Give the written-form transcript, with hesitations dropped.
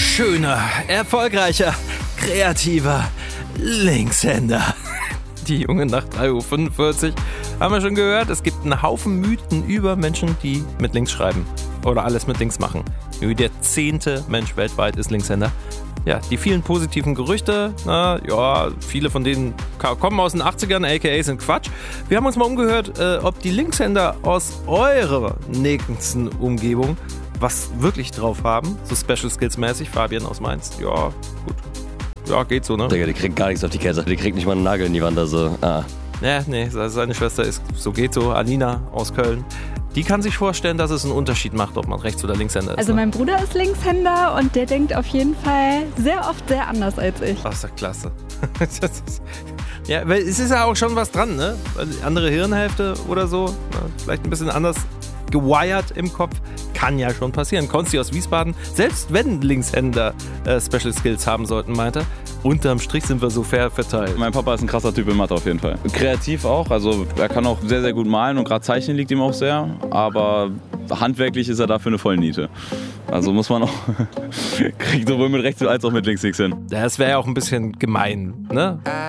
schöner, erfolgreicher, kreativer Linkshänder. Die Jungen nach 3:45 Uhr haben wir schon gehört, es gibt einen Haufen Mythen über Menschen, die mit links schreiben oder alles mit links machen. Wie der 10. Mensch weltweit ist Linkshänder. Ja, die vielen positiven Gerüchte, viele von denen kommen aus den 80ern, aka sind Quatsch. Wir haben uns mal umgehört, ob die Linkshänder aus eurer nächsten Umgebung was wirklich drauf haben, so Special Skills mäßig. Fabian aus Mainz, ja, gut. Ja, geht so, ne? Digga, die kriegt gar nichts auf die Kette. Die kriegt nicht mal einen Nagel in die Wand, also, Ja, nee, seine Schwester ist, so geht so, Alina aus Köln. Die kann sich vorstellen, dass es einen Unterschied macht, ob man Rechts- oder Linkshänder ist. Also mein Bruder ist Linkshänder und der denkt auf jeden Fall sehr oft sehr anders als ich. Ach, ist ja klasse. Ja, weil es ist ja auch schon was dran, ne? Andere Hirnhälfte oder so, ne? Vielleicht ein bisschen anders gewired im Kopf. Kann ja schon passieren. Konsti aus Wiesbaden, selbst wenn Linkshänder Special Skills haben sollten, meinte, unterm Strich sind wir so fair verteilt. Mein Papa ist ein krasser Typ in Mathe auf jeden Fall. Kreativ auch, also er kann auch sehr, sehr gut malen und gerade Zeichnen liegt ihm auch sehr, aber handwerklich ist er dafür eine Vollniete. Also muss man auch, kriegt sowohl mit rechts als auch mit links nichts hin. Das wäre ja auch ein bisschen gemein, ne?